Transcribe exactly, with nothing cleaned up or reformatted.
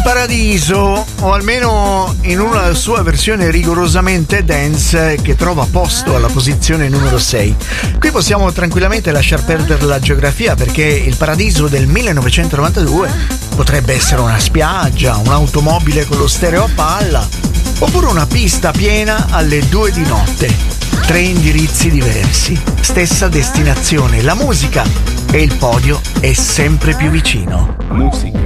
Paradiso, o almeno in una sua versione rigorosamente dance, che trova posto alla posizione numero sei. Qui possiamo tranquillamente lasciar perdere la geografia, perché il Paradiso del millenovecentonovantadue potrebbe essere una spiaggia, un'automobile con lo stereo a palla, oppure una pista piena alle due di notte. Tre indirizzi diversi, stessa destinazione. La musica e il podio è sempre più vicino. Musica.